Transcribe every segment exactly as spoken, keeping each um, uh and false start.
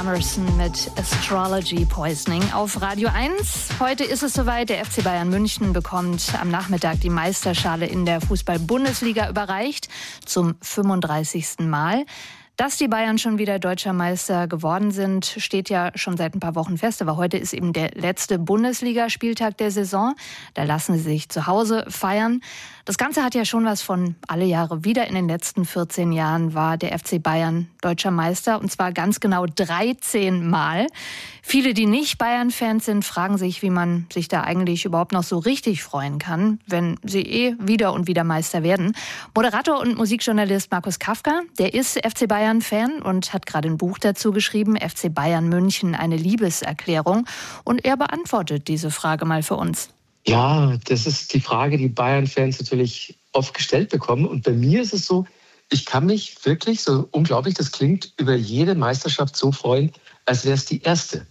Emerson mit Astrology Poisoning auf Radio eins. Heute ist es soweit, der F C Bayern München bekommt am Nachmittag die Meisterschale in der Fußball-Bundesliga überreicht, zum fünfunddreißigsten Mal. Dass die Bayern schon wieder deutscher Meister geworden sind, steht ja schon seit ein paar Wochen fest. Aber heute ist eben der letzte Bundesligaspieltag der Saison. Da lassen sie sich zu Hause feiern. Das Ganze hat ja schon was von alle Jahre wieder. In den letzten vierzehn Jahren war der F C Bayern deutscher Meister, und zwar ganz genau dreizehn Mal. Viele, die nicht Bayern-Fans sind, fragen sich, wie man sich da eigentlich überhaupt noch so richtig freuen kann, wenn sie eh wieder und wieder Meister werden. Moderator und Musikjournalist Markus Kafka, der ist F C Bayern-Fan und hat gerade ein Buch dazu geschrieben, F C Bayern München, eine Liebeserklärung. Und er beantwortet diese Frage mal für uns. Ja, das ist die Frage, die Bayern-Fans natürlich oft gestellt bekommen. Und bei mir ist es so, ich kann mich wirklich, so unglaublich das klingt, über jede Meisterschaft so freuen, als wäre es die erste.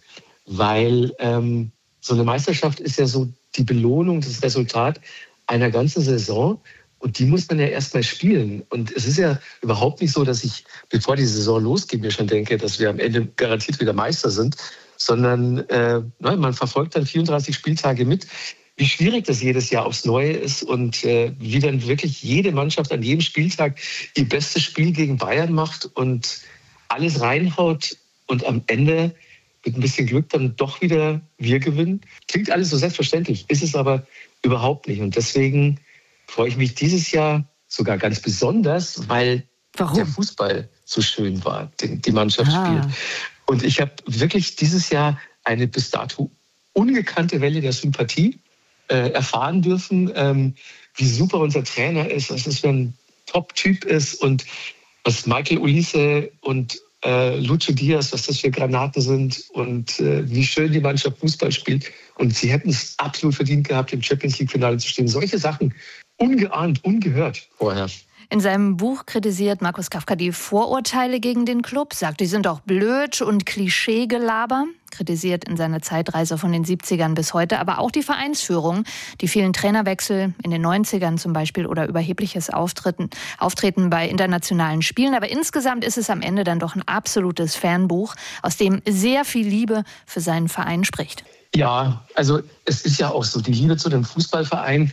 Weil ähm, so eine Meisterschaft ist ja so die Belohnung, das Resultat einer ganzen Saison. Und die muss man ja erstmal spielen. Und es ist ja überhaupt nicht so, dass ich, bevor die Saison losgeht, mir schon denke, dass wir am Ende garantiert wieder Meister sind. Sondern äh, nein, man verfolgt dann vierunddreißig Spieltage mit, wie schwierig das jedes Jahr aufs Neue ist und äh, wie dann wirklich jede Mannschaft an jedem Spieltag ihr bestes Spiel gegen Bayern macht und alles reinhaut und am Ende mit ein bisschen Glück dann doch wieder wir gewinnen. Klingt alles so selbstverständlich, ist es aber überhaupt nicht. Und deswegen freue ich mich dieses Jahr sogar ganz besonders, weil Warum? der Fußball so schön war, den die Mannschaft ah. spielt. Und ich habe wirklich dieses Jahr eine bis dato ungekannte Welle der Sympathie äh, erfahren dürfen, ähm, wie super unser Trainer ist, was das für ein Top-Typ ist und was Michael Olise und äh, Lucho Diaz, was das für Granaten sind und äh, wie schön die Mannschaft Fußball spielt. Und sie hätten es absolut verdient gehabt, im Champions-League-Finale zu stehen. Solche Sachen, ungeahnt, ungehört vorher. In seinem Buch kritisiert Markus Kafka die Vorurteile gegen den Club, sagt, die sind auch blöd und Klischeegelaber, kritisiert in seiner Zeitreise von den siebzigern bis heute, aber auch die Vereinsführung, die vielen Trainerwechsel in den neunzigern zum Beispiel oder überhebliches Auftreten, Auftreten bei internationalen Spielen. Aber insgesamt ist es am Ende dann doch ein absolutes Fanbuch, aus dem sehr viel Liebe für seinen Verein spricht. Ja, also es ist ja auch so, die Liebe zu dem Fußballverein,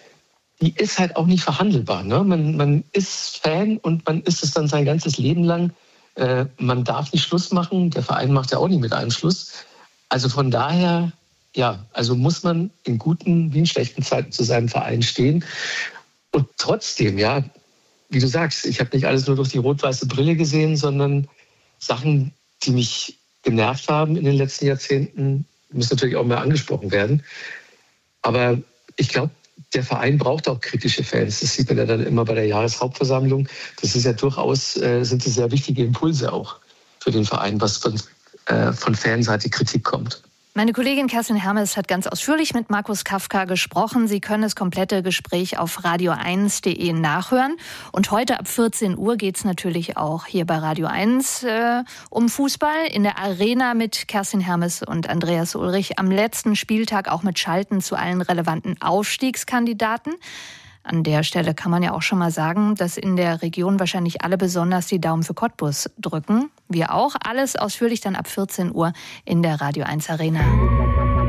die ist halt auch nicht verhandelbar. Ne? Man, man ist Fan und man ist es dann sein ganzes Leben lang. Äh, man darf nicht Schluss machen. Der Verein macht ja auch nicht mit einem Schluss. Also von daher, ja, also muss man in guten wie in schlechten Zeiten zu seinem Verein stehen. Und trotzdem, ja, wie du sagst, ich habe nicht alles nur durch die rot-weiße Brille gesehen, sondern Sachen, die mich genervt haben in den letzten Jahrzehnten, müssen natürlich auch mehr angesprochen werden. Aber ich glaube, der Verein braucht auch kritische Fans. Das sieht man ja dann immer bei der Jahreshauptversammlung. Das ist ja durchaus, äh, sind das sehr wichtige Impulse auch für den Verein, was von, äh, von Fanseite Kritik kommt. Meine Kollegin Kerstin Hermes hat ganz ausführlich mit Markus Kafka gesprochen. Sie können das komplette Gespräch auf radio eins punkt de nachhören. Und heute ab vierzehn Uhr geht es natürlich auch hier bei Radio eins äh, um Fußball in der Arena mit Kerstin Hermes und Andreas Ulrich. Am letzten Spieltag auch mit Schalten zu allen relevanten Aufstiegskandidaten. An der Stelle kann man ja auch schon mal sagen, dass in der Region wahrscheinlich alle besonders die Daumen für Cottbus drücken. Wir auch. Alles ausführlich dann ab vierzehn Uhr in der Radio eins Arena.